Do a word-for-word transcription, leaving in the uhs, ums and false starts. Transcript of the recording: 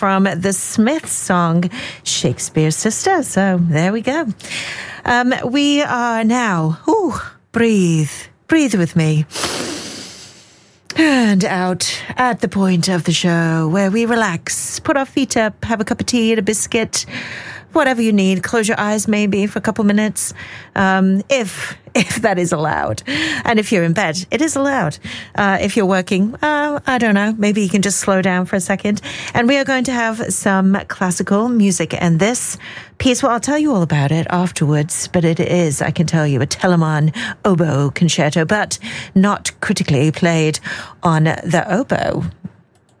from the Smiths song Shakespeare's Sister. So there we go. Um, we are now, ooh, breathe, breathe with me. And out at the point of the show where we relax, put our feet up, have a cup of tea and a biscuit, whatever you need. Close your eyes maybe for a couple minutes, um, if if that is allowed. And if you're in bed, it is allowed. Uh, if you're working, uh, I don't know, maybe you can just slow down for a second. And we are going to have some classical music. And this piece, well, I'll tell you all about it afterwards, but it is, I can tell you, a Telemann oboe concerto, but not critically played on the oboe.